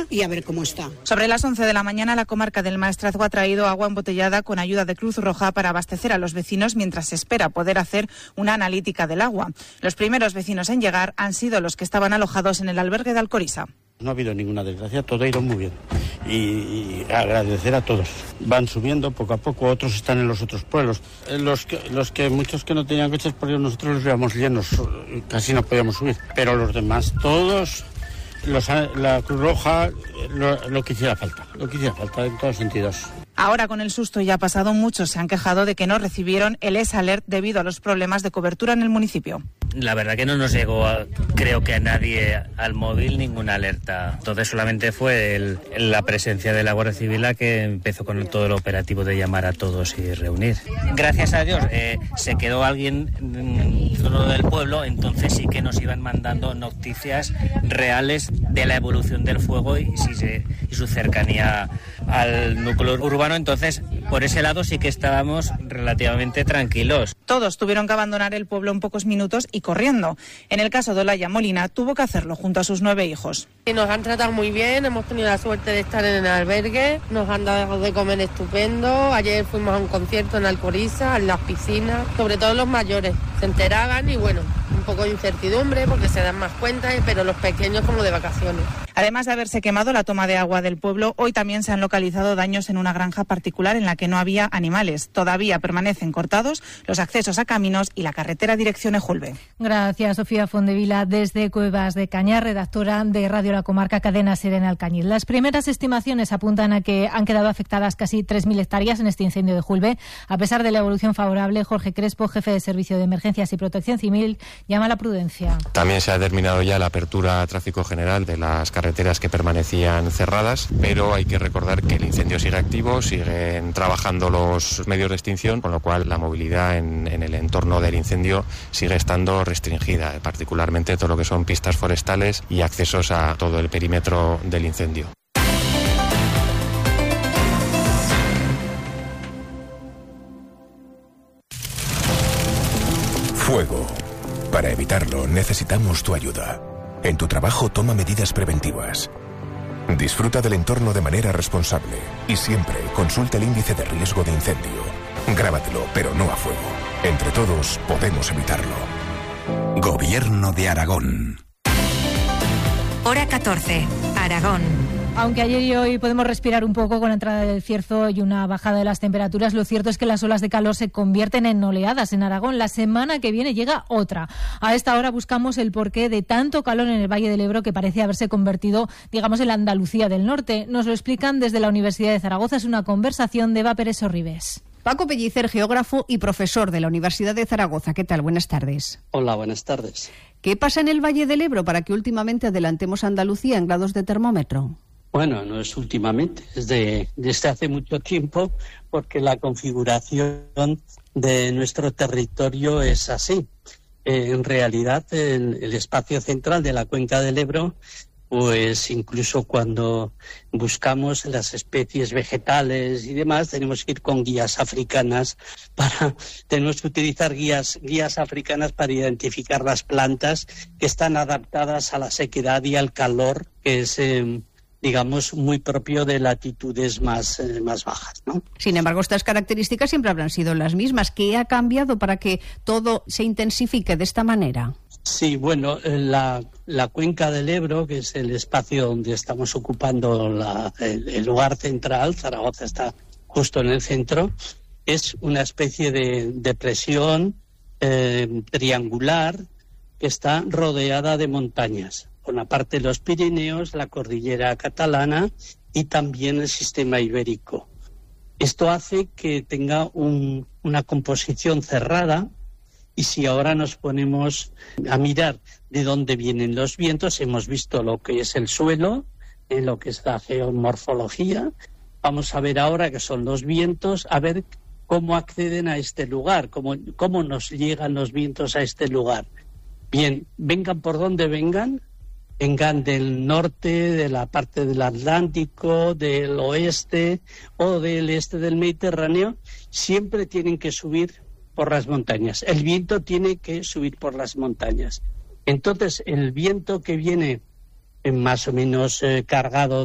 y a ver cómo está. Sobre las 11 de la mañana, la comarca del Maestrazgo ha traído agua embotellada con ayuda de Cruz Roja para abastecer a los vecinos mientras se espera poder hacer una analítica del agua. Los primeros vecinos en llegar han sido los que estaban alojados en el albergue de Alcoriza. No ha habido ninguna desgracia, todo ha ido muy bien y agradecer a todos. Van subiendo poco a poco, otros están en los otros pueblos. Muchos que no tenían coches, porque nosotros los llevamos llenos, casi no podíamos subir. Pero los demás, todos, la Cruz Roja, lo que hiciera falta en todos sentidos. Ahora, con el susto ya pasado, muchos se han quejado de que no recibieron el S-Alert debido a los problemas de cobertura en el municipio. La verdad que no nos llegó, creo que a nadie al móvil, ninguna alerta. Entonces solamente fue la presencia de la Guardia Civil la que empezó con todo el operativo de llamar a todos y reunir. Gracias a Dios se quedó alguien solo del pueblo, entonces sí que nos iban mandando noticias reales de la evolución del fuego y su cercanía al núcleo urbano. Entonces, por ese lado sí que estábamos relativamente tranquilos. Todos tuvieron que abandonar el pueblo en pocos minutos y corriendo. En el caso de Olaya Molina, tuvo que hacerlo junto a sus 9 hijos. Nos han tratado muy bien, hemos tenido la suerte de estar en el albergue, nos han dado de comer estupendo. Ayer fuimos a un concierto en Alcoriza, en las piscinas, sobre todo los mayores. Se enteraban y bueno, un poco de incertidumbre porque se dan más cuenta, pero los pequeños como de vacaciones. Además de haberse quemado la toma de agua del pueblo, hoy también se han localizado daños en una granja particular en la que no había animales. Todavía permanecen cortados los accesos a caminos y la carretera dirección Ejulbe. Gracias, Sofía Fondevila, desde Cuevas de Cañar, redactora de Radio La Comarca, cadena SER en Alcañiz. Las primeras estimaciones apuntan a que han quedado afectadas casi 3.000 hectáreas en este incendio de Ejulbe. A pesar de la evolución favorable, Jorge Crespo, jefe de Servicio de Emergencias y Protección Civil, llama a la prudencia. También se ha terminado ya la apertura a tráfico general de las carreteras que permanecían cerradas, pero hay que recordar que el incendio sigue activo, siguen trabajando los medios de extinción, con lo cual la movilidad en el entorno del incendio sigue estando restringida, particularmente todo lo que son pistas forestales y accesos a todo el perímetro del incendio. Fuego. Para evitarlo necesitamos tu ayuda. En tu trabajo toma medidas preventivas. Disfruta del entorno de manera responsable y siempre consulta el índice de riesgo de incendio. Grábatelo, pero no a fuego. Entre todos podemos evitarlo. Gobierno de Aragón. Hora 14, Aragón. Aunque ayer y hoy podemos respirar un poco con la entrada del cierzo y una bajada de las temperaturas, lo cierto es que las olas de calor se convierten en oleadas en Aragón. La semana que viene llega otra. A esta hora buscamos el porqué de tanto calor en el Valle del Ebro que parece haberse convertido, digamos, en la Andalucía del Norte. Nos lo explican desde la Universidad de Zaragoza. Es una conversación de Eva Pérez Sorribes. Paco Pellicer, geógrafo y profesor de la Universidad de Zaragoza. ¿Qué tal? Buenas tardes. Hola, buenas tardes. ¿Qué pasa en el Valle del Ebro para que últimamente adelantemos a Andalucía en grados de termómetro? Bueno, no es últimamente, es desde hace mucho tiempo, porque la configuración de nuestro territorio es así. En realidad, el espacio central de la cuenca del Ebro, pues incluso cuando buscamos las especies vegetales y demás, tenemos que ir con guías africanas tenemos que utilizar guías africanas para identificar las plantas que están adaptadas a la sequedad y al calor, que es digamos, muy propio de latitudes más bajas, ¿no? Sin embargo, estas características siempre habrán sido las mismas. ¿Qué ha cambiado para que todo se intensifique de esta manera? Sí, bueno, la cuenca del Ebro, que es el espacio donde estamos ocupando el lugar central, Zaragoza está justo en el centro, es una especie de depresión triangular que está rodeada de montañas, con aparte los Pirineos, la cordillera catalana y también el sistema ibérico. Esto hace que tenga una composición cerrada, y si ahora nos ponemos a mirar de dónde vienen los vientos, hemos visto lo que es el suelo, lo que es la geomorfología. Vamos a ver ahora qué son los vientos, a ver cómo acceden a este lugar, cómo nos llegan los vientos a este lugar. Bien, vengan por donde vengan del norte, de la parte del Atlántico, del oeste o del este del Mediterráneo, siempre tienen que subir por las montañas. El viento tiene que subir por las montañas. Entonces, el viento que viene más o menos cargado